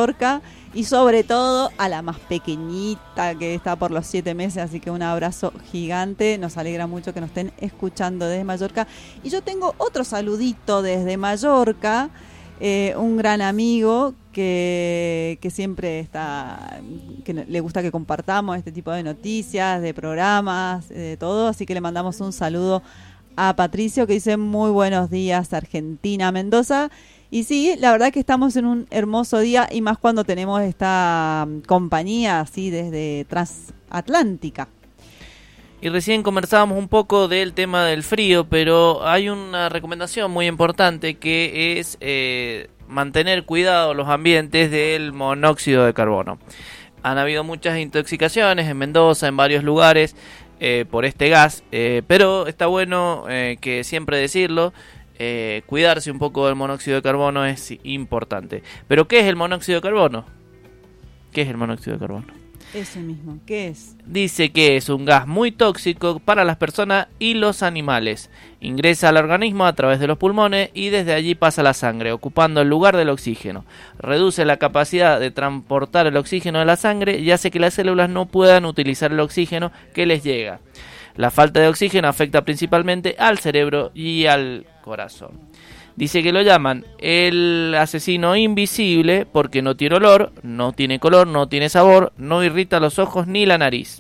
Mallorca, y sobre todo a la más pequeñita que está por los 7 meses, así que un abrazo gigante. Nos alegra mucho que nos estén escuchando desde Mallorca. Y yo tengo otro saludito desde Mallorca, un gran amigo que siempre está, que le gusta que compartamos este tipo de noticias, de programas, de todo, así que le mandamos un saludo a Patricio, que dice muy buenos días Argentina, Mendoza. Y sí, la verdad que estamos en un hermoso día, y más cuando tenemos esta compañía así desde transatlántica. Y recién conversábamos un poco del tema del frío, pero hay una recomendación muy importante que es mantener cuidado los ambientes del monóxido de carbono. Han habido muchas intoxicaciones en Mendoza, en varios lugares, por este gas, pero está bueno que siempre decirlo. Cuidarse un poco del monóxido de carbono es importante. ¿Pero qué es el monóxido de carbono? ¿Qué es el monóxido de carbono? Ese mismo, ¿qué es? Dice que es un gas muy tóxico para las personas y los animales. Ingresa al organismo a través de los pulmones y desde allí pasa a la sangre, ocupando el lugar del oxígeno. Reduce la capacidad de transportar el oxígeno de la sangre y hace que las células no puedan utilizar el oxígeno que les llega. La falta de oxígeno afecta principalmente al cerebro y al corazón. Dice que lo llaman el asesino invisible porque no tiene olor, no tiene color, no tiene sabor, no irrita los ojos ni la nariz.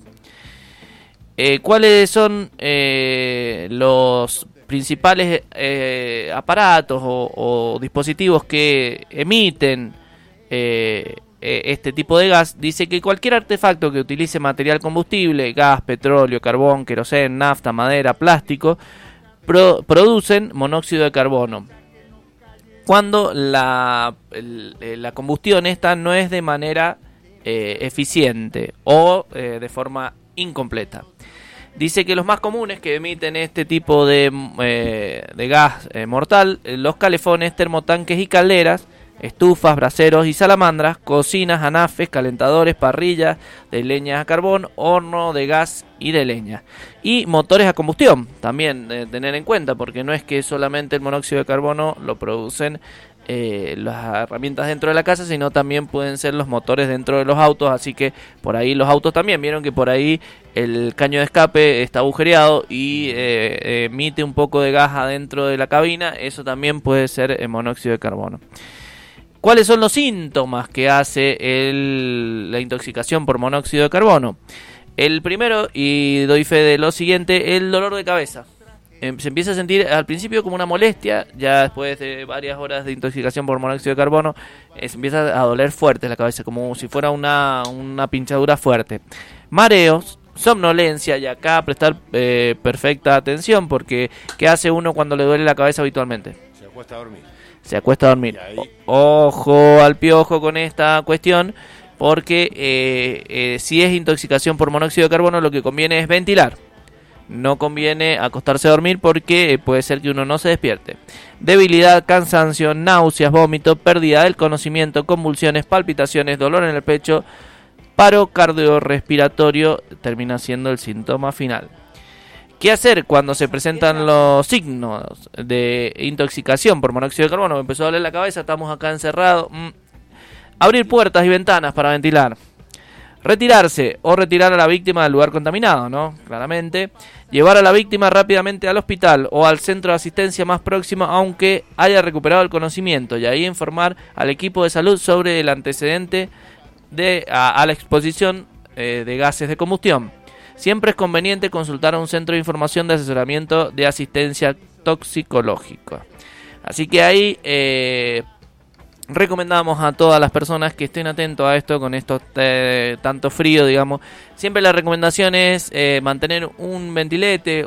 ¿Cuáles son los principales aparatos o dispositivos que emiten este tipo de gas? Dice que cualquier artefacto que utilice material combustible, gas, petróleo, carbón, queroseno, nafta, madera, plástico, producen monóxido de carbono. Cuando la combustión esta no es de manera eficiente o de forma incompleta. Dice que los más comunes que emiten este tipo de gas mortal, los calefones, termotanques y calderas, estufas, braseros y salamandras, cocinas, anafes, calentadores, parrillas de leña a carbón, horno de gas y de leña. Y motores a combustión, también tener en cuenta, porque no es que solamente el monóxido de carbono lo producen las herramientas dentro de la casa, sino también pueden ser los motores dentro de los autos, así que por ahí los autos también, vieron que por ahí el caño de escape está agujereado y emite un poco de gas adentro de la cabina, eso también puede ser monóxido de carbono. ¿Cuáles son los síntomas que hace la intoxicación por monóxido de carbono? El primero, y doy fe de lo siguiente, el dolor de cabeza. Se empieza a sentir al principio como una molestia, ya después de varias horas de intoxicación por monóxido de carbono, se empieza a doler fuerte la cabeza, como si fuera una pinchadura fuerte. Mareos, somnolencia, y acá prestar perfecta atención, porque ¿qué hace uno cuando le duele la cabeza habitualmente? Se acuesta a dormir. Se acuesta a dormir. Ojo al piojo con esta cuestión, porque si es intoxicación por monóxido de carbono, lo que conviene es ventilar. No conviene acostarse a dormir porque puede ser que uno no se despierte. Debilidad, cansancio, náuseas, vómito, pérdida del conocimiento, convulsiones, palpitaciones, dolor en el pecho, paro cardiorrespiratorio termina siendo el síntoma final. ¿Qué hacer cuando se presentan los signos de intoxicación por monóxido de carbono? Me empezó a doler la cabeza, estamos acá encerrados. Abrir puertas y ventanas para ventilar. Retirarse o retirar a la víctima del lugar contaminado, ¿no? Claramente. Llevar a la víctima rápidamente al hospital o al centro de asistencia más próximo, aunque haya recuperado el conocimiento, y ahí informar al equipo de salud sobre el antecedente a la exposición de gases de combustión. Siempre es conveniente consultar a un centro de información de asesoramiento de asistencia toxicológica. Así que ahí recomendamos a todas las personas que estén atentos a esto, con esto tanto frío, digamos. Siempre la recomendación es mantener un ventilete,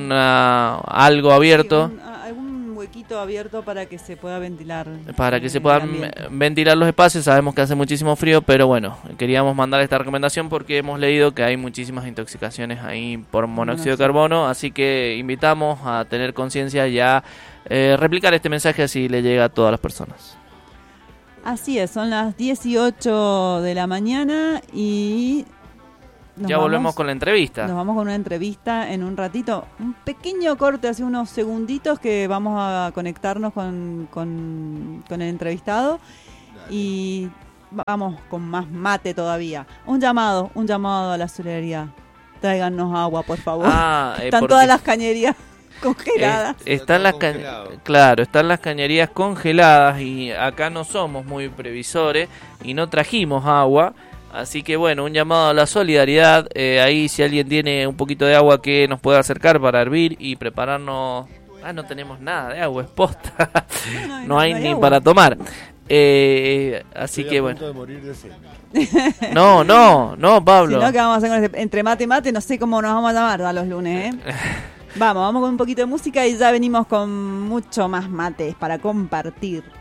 algo abierto. Algún huequito abierto para que se pueda ventilar. Para que se puedan ventilar los espacios. Sabemos que hace muchísimo frío, pero bueno, queríamos mandar esta recomendación porque hemos leído que hay muchísimas intoxicaciones ahí por monóxido de carbono. Así que invitamos a tener conciencia y a replicar este mensaje así le llega a todas las personas. Así es, son las 18 de la mañana y ya volvemos con la entrevista. Nos vamos con una entrevista en un ratito. Un pequeño corte, hace unos segunditos que vamos a conectarnos con el entrevistado. Y vamos con más mate todavía. Un llamado a la solidaridad. Tráiganos agua, por favor. Están todas las cañerías congeladas. Están las cañerías congeladas y acá no somos muy previsores y no trajimos agua. Así que bueno, un llamado a la solidaridad. Ahí si alguien tiene un poquito de agua que nos pueda acercar para hervir y prepararnos. No tenemos nada de agua, es posta. No hay ni agua para tomar. Así que bueno. De morir de sed. No, Pablo. Si no, ¿qué vamos a hacer con entre mate y mate? No sé cómo nos vamos a llamar a los lunes, ¿eh? Vamos con un poquito de música y ya venimos con mucho más mates para compartir.